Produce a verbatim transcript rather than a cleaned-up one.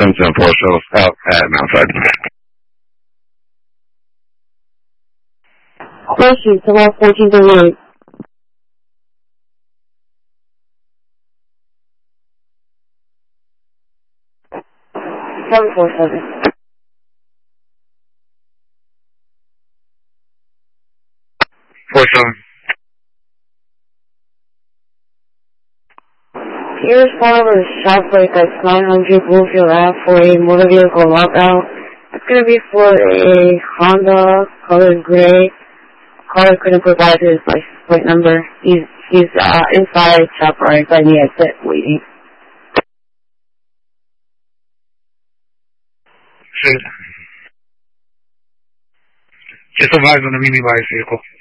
ten four shows out at Mountside. Question, tomorrow fourteen thirty-eight. seven four seven. four seven. Here's phone number is shop break at nine hundred Bluefield Ave for a motor vehicle lockout. It's going to be for a Honda colored gray. Caller couldn't provide his license plate number. He's he's uh, inside shop right by the exit waiting. Just advise on the mini bias vehicle.